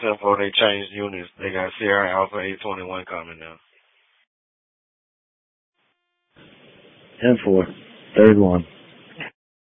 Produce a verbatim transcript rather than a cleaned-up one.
ten four, they changed units. They got Sierra Alpha eight twenty-one coming now. ten four. Third one.